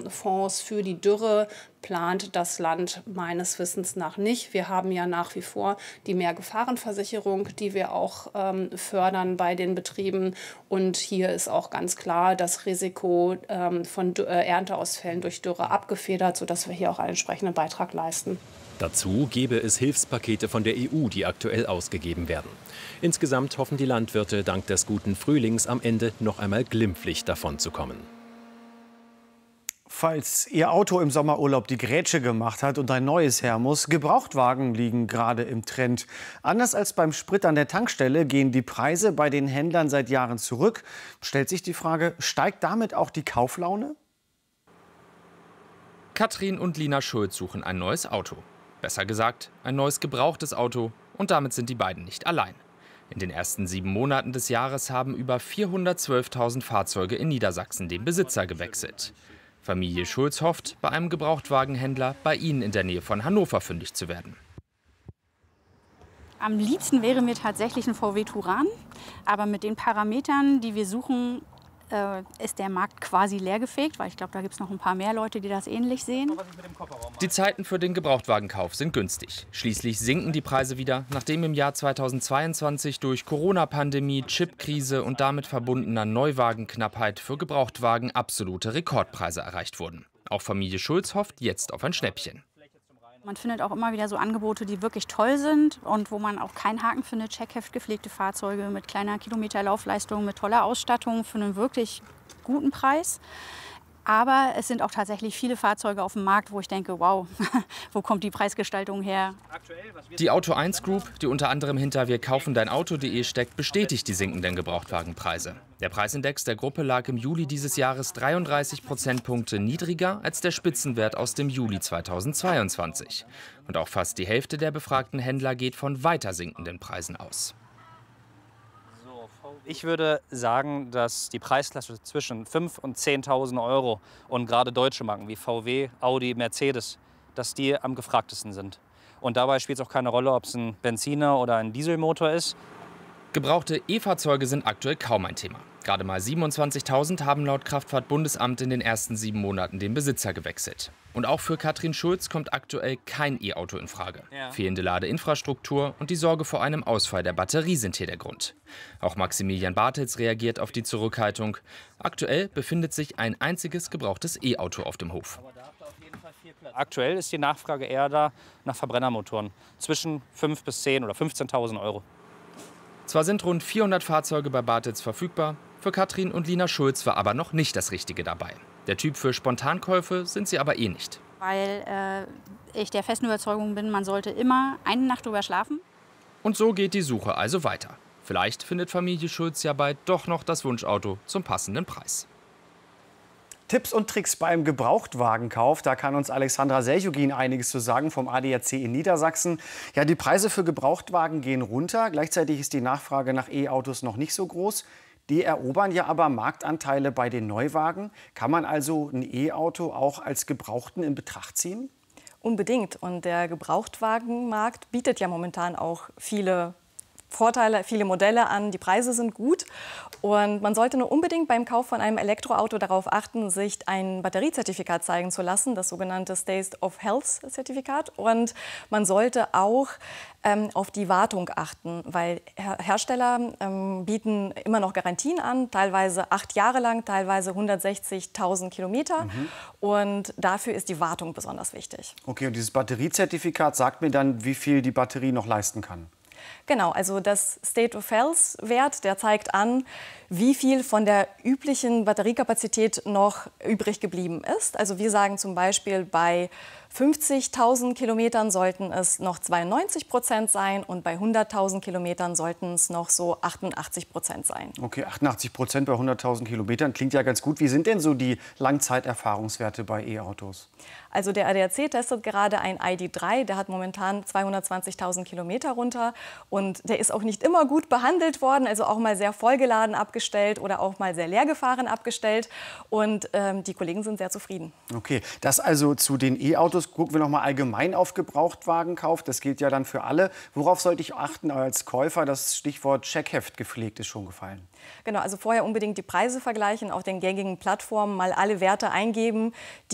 Fonds für die Dürre plant das Land meines Wissens nach nicht. Wir haben ja nach wie vor die Mehrgefahrenversicherung, die wir auch fördern bei den Betrieben. Und hier ist auch ganz klar das Risiko von Ernteausfällen durch Dürre abgefedert, sodass wir hier auch einen entsprechenden Beitrag leisten. Dazu gebe es Hilfspakete von der EU, die aktuell ausgegeben werden. Insgesamt hoffen die Landwirte, dank des guten Frühlings am Ende noch einmal glimpflich davonzukommen. Falls Ihr Auto im Sommerurlaub die Grätsche gemacht hat und ein neues her muss, Gebrauchtwagen liegen gerade im Trend. Anders als beim Sprit an der Tankstelle gehen die Preise bei den Händlern seit Jahren zurück. Stellt sich die Frage, steigt damit auch die Kauflaune? Katrin und Lina Schulz suchen ein neues Auto. Besser gesagt, ein neues gebrauchtes Auto. Und damit sind die beiden nicht allein. In den ersten 7 Monaten des Jahres haben über 412.000 Fahrzeuge in Niedersachsen den Besitzer gewechselt. Familie Schulz hofft, bei einem Gebrauchtwagenhändler bei ihnen in der Nähe von Hannover fündig zu werden. Am liebsten wäre mir tatsächlich ein VW Touran. Aber mit den Parametern, die wir suchen, ist der Markt quasi leergefegt, weil ich glaube, da gibt es noch ein paar mehr Leute, die das ähnlich sehen. Die Zeiten für den Gebrauchtwagenkauf sind günstig. Schließlich sinken die Preise wieder, nachdem im Jahr 2022 durch Corona-Pandemie, Chipkrise und damit verbundener Neuwagenknappheit für Gebrauchtwagen absolute Rekordpreise erreicht wurden. Auch Familie Schulz hofft jetzt auf ein Schnäppchen. Man findet auch immer wieder so Angebote, die wirklich toll sind und wo man auch keinen Haken findet. Checkheft gepflegte Fahrzeuge mit kleiner Kilometerlaufleistung, mit toller Ausstattung für einen wirklich guten Preis. Aber es sind auch tatsächlich viele Fahrzeuge auf dem Markt, wo ich denke, wow, wo kommt die Preisgestaltung her? Die Auto 1 Group, die unter anderem hinter wirkaufendeinauto.de steckt, bestätigt die sinkenden Gebrauchtwagenpreise. Der Preisindex der Gruppe lag im Juli dieses Jahres 33 Prozentpunkte niedriger als der Spitzenwert aus dem Juli 2022. Und auch fast die Hälfte der befragten Händler geht von weiter sinkenden Preisen aus. Ich würde sagen, dass die Preisklasse zwischen 5.000 und 10.000 Euro und gerade deutsche Marken wie VW, Audi, Mercedes, dass die am gefragtesten sind. Und dabei spielt es auch keine Rolle, ob es ein Benziner oder ein Dieselmotor ist. Gebrauchte E-Fahrzeuge sind aktuell kaum ein Thema. Gerade mal 27.000 haben laut Kraftfahrtbundesamt in den ersten 7 Monaten den Besitzer gewechselt. Und auch für Katrin Schulz kommt aktuell kein E-Auto in Frage. Fehlende Ladeinfrastruktur und die Sorge vor einem Ausfall der Batterie sind hier der Grund. Auch Maximilian Bartels reagiert auf die Zurückhaltung. Aktuell befindet sich ein einziges gebrauchtes E-Auto auf dem Hof. Aktuell ist die Nachfrage eher da nach Verbrennermotoren. Zwischen 5.000 bis 10.000 oder 15.000 Euro. Zwar sind rund 400 Fahrzeuge bei Bartels verfügbar, für Katrin und Lina Schulz war aber noch nicht das Richtige dabei. Der Typ für Spontankäufe sind sie aber eh nicht. Weil ich der festen Überzeugung bin, man sollte immer eine Nacht drüber schlafen. Und so geht die Suche also weiter. Vielleicht findet Familie Schulz ja bald doch noch das Wunschauto zum passenden Preis. Tipps und Tricks beim Gebrauchtwagenkauf. Da kann uns Alexandra Seljugin einiges zu sagen vom ADAC in Niedersachsen. Ja, die Preise für Gebrauchtwagen gehen runter. Gleichzeitig ist die Nachfrage nach E-Autos noch nicht so groß. Die erobern ja aber Marktanteile bei den Neuwagen. Kann man also ein E-Auto auch als Gebrauchten in Betracht ziehen? Unbedingt. Und der Gebrauchtwagenmarkt bietet ja momentan auch viele Vorteile, viele Modelle an, die Preise sind gut und man sollte nur unbedingt beim Kauf von einem Elektroauto darauf achten, sich ein Batteriezertifikat zeigen zu lassen, das sogenannte State of Health Zertifikat, und man sollte auch auf die Wartung achten, weil Hersteller bieten immer noch Garantien an, teilweise 8 Jahre lang, teilweise 160.000 Kilometer und dafür ist die Wartung besonders wichtig. Okay, und dieses Batteriezertifikat sagt mir dann, wie viel die Batterie noch leisten kann? Genau, also das State of Health Wert, der zeigt an, wie viel von der üblichen Batteriekapazität noch übrig geblieben ist. Also wir sagen zum Beispiel, bei 50.000 Kilometern sollten es noch 92% sein und bei 100.000 Kilometern sollten es noch so 88% sein. Okay, 88% bei 100.000 Kilometern klingt ja ganz gut. Wie sind denn so die Langzeiterfahrungswerte bei E-Autos? Also der ADAC testet gerade ein ID.3, der hat momentan 220.000 Kilometer runter und der ist auch nicht immer gut behandelt worden, also auch mal sehr vollgeladen abgestellt oder auch mal sehr leer gefahren abgestellt und die Kollegen sind sehr zufrieden. Okay, das also zu den E-Autos. Gucken wir noch mal allgemein auf Gebrauchtwagenkauf. Das gilt ja dann für alle. Worauf sollte ich achten als Käufer? Das Stichwort Checkheft gepflegt ist schon gefallen. Genau, also vorher unbedingt die Preise vergleichen, auf den gängigen Plattformen mal alle Werte eingeben, die